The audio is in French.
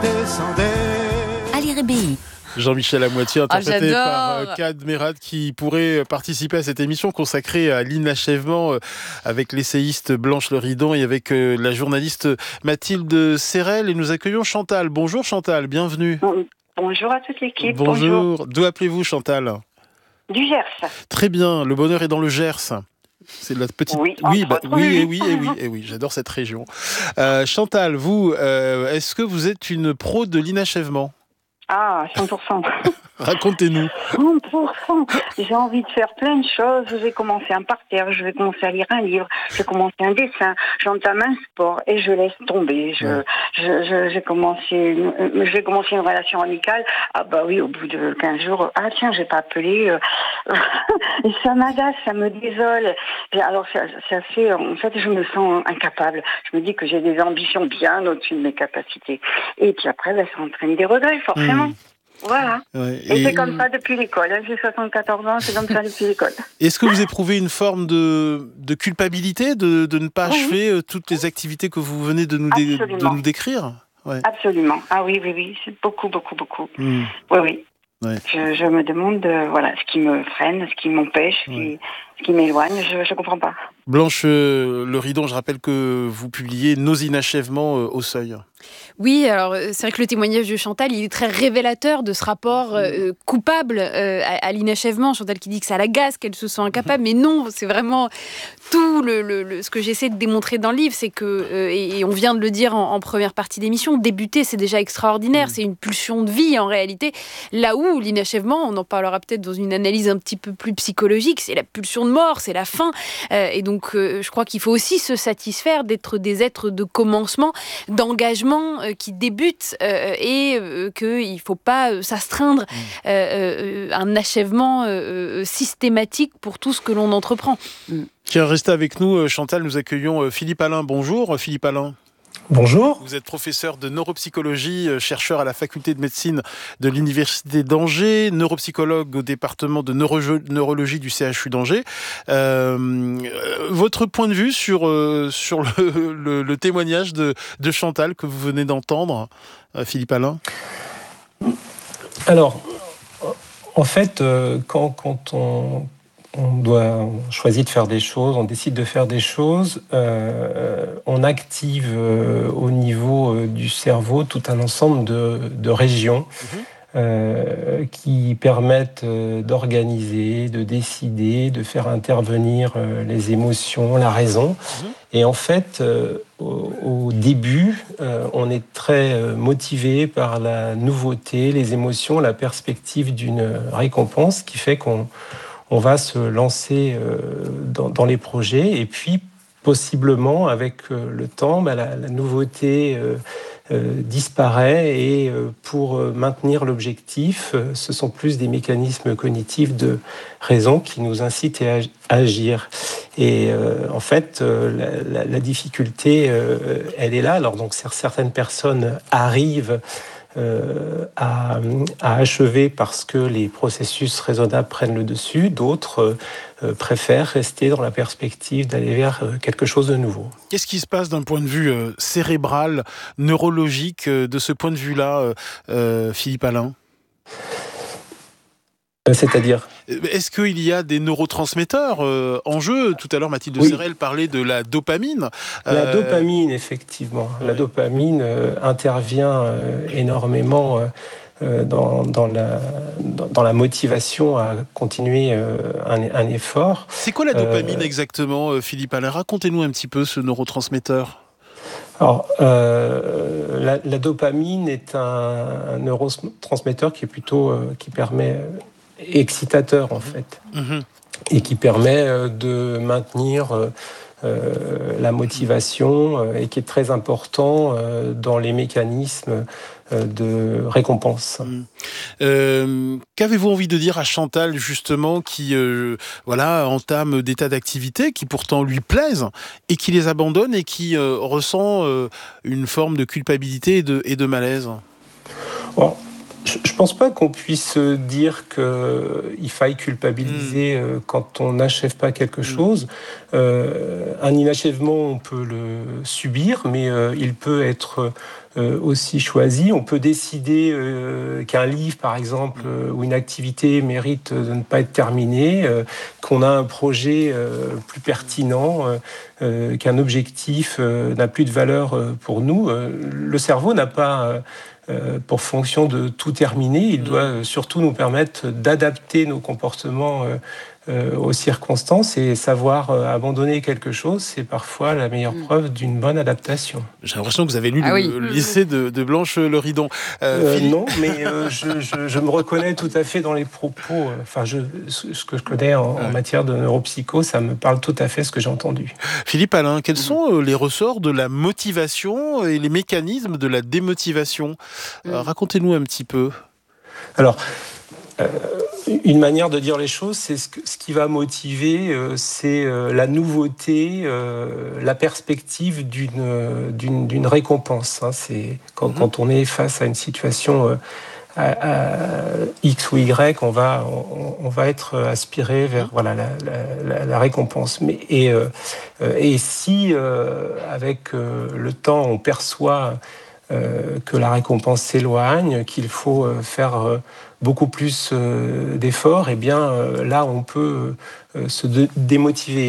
descendait. Ali Rébéi. Jean-Michel Amoitié, interprété j'adore. par Kad Merad, qui pourrait participer à cette émission consacrée à l'inachèvement avec l'essayiste Blanche Leridon et avec la journaliste Mathilde Serrel. Et nous accueillons Chantal. Bonjour Chantal, bienvenue. Bonjour à toute l'équipe. Bonjour. D'où appelez-vous Chantal ? Du Gers. Très bien, le bonheur est dans le Gers. C'est la petite. Oui, oui, j'adore cette région. Chantal, vous, est-ce que vous êtes une pro de l'inachèvement ? Ah, 100%. Racontez-nous. 100%. J'ai envie de faire plein de choses. Je vais commencer un parterre, je vais commencer à lire un livre, je vais commencer un dessin, j'entame un sport et je laisse tomber. J'ai commencé une relation amicale. Ah bah oui, au bout de 15 jours, ah tiens, j'ai pas appelé. Et ça m'agace, ça me désole. Et alors ça fait, en fait, je me sens incapable. Je me dis que j'ai des ambitions bien au-dessus de mes capacités. Et puis après, ça entraîne des regrets, forcément. Voilà. Ouais, et c'est comme ça depuis l'école. J'ai 74 ans, c'est comme ça depuis l'école. Est-ce que vous éprouvez une forme de culpabilité de ne pas achever toutes les activités que vous venez de nous décrire ? Ouais. Absolument. Ah oui, c'est beaucoup. Oui. Ouais. Je me demande ce qui me freine, ce qui m'empêche, ce qui m'éloigne. Je ne comprends pas. Blanche Leridon, je rappelle que vous publiez Nos inachèvements au Seuil. Oui, alors c'est vrai que le témoignage de Chantal, il est très révélateur de ce rapport coupable à l'inachèvement. Chantal qui dit que ça l'agace, qu'elle se sent incapable, mais non, c'est vraiment tout ce que j'essaie de démontrer dans le livre, c'est que, et on vient de le dire en première partie d'émission, débuter, c'est déjà extraordinaire, c'est une pulsion de vie en réalité, là où l'inachèvement, on en parlera peut-être dans une analyse un petit peu plus psychologique, c'est la pulsion de mort, c'est la fin, et donc je crois qu'il faut aussi se satisfaire d'être des êtres de commencement, d'engagement, qui débutent et qu'il ne faut pas s'astreindre un achèvement systématique pour tout ce que l'on entreprend. Tiens, restez avec nous, Chantal, nous accueillons Philippe Alain. Bonjour Philippe Alain. Bonjour. Vous êtes professeur de neuropsychologie, chercheur à la faculté de médecine de l'Université d'Angers, neuropsychologue au département de neurologie du CHU d'Angers. Votre point de vue sur le témoignage de Chantal que vous venez d'entendre, Philippe Alain ? Alors, en fait, quand on choisit de faire des choses, on décide de faire des choses, on active au niveau du cerveau tout un ensemble de régions qui permettent d'organiser, de décider, de faire intervenir les émotions, la raison. Et en fait, au début, on est très motivé par la nouveauté, les émotions, la perspective d'une récompense qui fait qu'on va se lancer dans les projets et puis possiblement avec le temps, la nouveauté disparaît et pour maintenir l'objectif, ce sont plus des mécanismes cognitifs de raison qui nous incitent à agir. Et en fait, la difficulté, elle est là. Alors donc certaines personnes arrivent à achever parce que les processus raisonnables prennent le dessus. D'autres préfèrent rester dans la perspective d'aller vers quelque chose de nouveau. Qu'est-ce qui se passe d'un point de vue cérébral, neurologique, de ce point de vue-là, Philippe Alain ? C'est-à-dire ? Est-ce qu'il y a des neurotransmetteurs en jeu ? Tout à l'heure, Mathilde Serrel parlait de la dopamine. La dopamine, effectivement. La dopamine intervient énormément dans la motivation à continuer un effort. C'est quoi la dopamine exactement, Philippe Alain ? Racontez-nous un petit peu ce neurotransmetteur. Alors, la dopamine est un neurotransmetteur qui est plutôt qui permet excitateur en fait, et qui permet de maintenir la motivation et qui est très important dans les mécanismes de récompense. Qu'avez-vous envie de dire à Chantal justement qui entame des tas d'activités qui pourtant lui plaisent et qui les abandonne et qui ressent une forme de culpabilité et de malaise ? Bon, je ne pense pas qu'on puisse dire qu'il faille culpabiliser quand on n'achève pas quelque chose. Un inachèvement, on peut le subir, mais il peut être aussi choisi. On peut décider qu'un livre, par exemple, ou une activité mérite de ne pas être terminée, qu'on a un projet plus pertinent, qu'un objectif n'a plus de valeur pour nous. Le cerveau n'a pas pour fonction de tout terminer. Il doit surtout nous permettre d'adapter nos comportements aux circonstances, et savoir abandonner quelque chose, c'est parfois la meilleure preuve d'une bonne adaptation. J'ai l'impression que vous avez lu le lycée de Blanche Le Ridon. Non, mais je me reconnais tout à fait dans les propos. Ce que je connais en matière de neuropsycho, ça me parle tout à fait ce que j'ai entendu. Philippe Alain, quels sont les ressorts de la motivation et les mécanismes de la démotivation ? Racontez-nous un petit peu. Alors, une manière de dire les choses, c'est ce qui va motiver, c'est la nouveauté, la perspective d'une récompense. C'est quand on est face à une situation à X ou Y, on va être aspiré vers la récompense. Et si avec le temps on perçoit que la récompense s'éloigne, qu'il faut faire beaucoup plus d'efforts, et bien là on peut se démotiver.